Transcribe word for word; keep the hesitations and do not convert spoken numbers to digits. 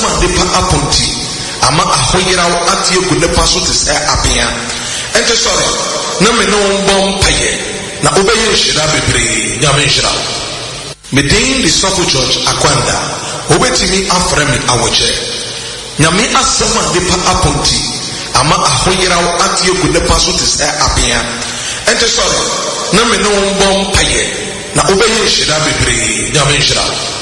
asɛm a nipa aponti ama ahoyeraw atie gu nipa so te sɛ abea ɛnte sɔre na me ne wo mbɔ mpayɛ na wobɛyɛ nhyira bebree nyame nhyira medin de sɔfo George Akwanda wobɛtumi afrɛ me awɔkyerɛ nyame asɛm a nipa aponti ama ahoyeraw atie gu nipa so te sɛ abea ɛnte sɔre na me ne wo mbɔ mpayɛ na wobɛyɛ nhyira bebree nyame nhyira